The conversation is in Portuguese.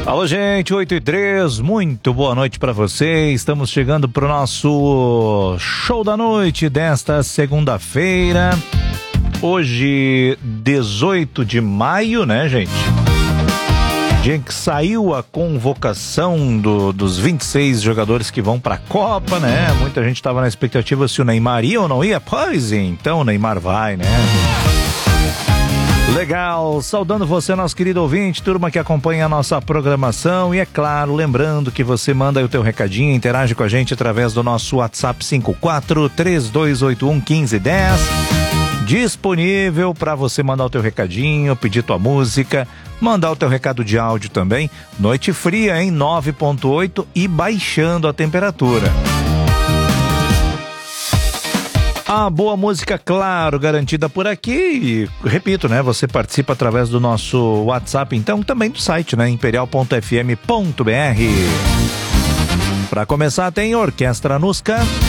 Alô, gente, 8h03, muito boa noite para você. Estamos chegando pro nosso show da noite desta segunda-feira. Hoje, 18 de maio, né, gente? Dia em que saiu a convocação dos 26 jogadores que vão pra Copa, né? Muita gente tava na expectativa se o Neymar ia ou não ia. Pois então, o Neymar vai, né? Legal, saudando você, nosso querido ouvinte, turma que acompanha a nossa programação. E é claro, lembrando que você manda aí o teu recadinho, interage com a gente através do nosso WhatsApp 54-3281-1510. Disponível para você mandar o teu recadinho, pedir tua música, mandar o teu recado de áudio também. Noite fria, hein? 9.8 e baixando a temperatura. A boa música, claro, garantida por aqui. E, repito, né? Você participa através do nosso WhatsApp, então também do site, né? imperial.fm.br. Para começar, tem Orquestra Nusca.